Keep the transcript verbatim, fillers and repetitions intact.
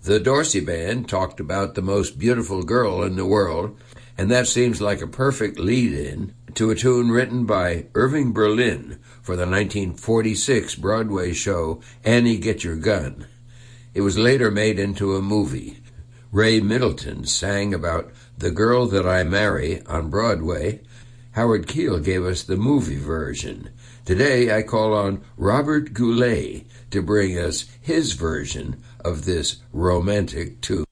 The Dorsey Band talked about the most beautiful girl in the world, and that seems like a perfect lead-in to a tune written by Irving Berlin for the nineteen forty-six Broadway show Annie Get Your Gun. It was later made into a movie. Ray Middleton sang about The Girl That I Marry on Broadway. Howard Keel gave us the movie version. Today I call on Robert Goulet to bring us his version of this romantic tune.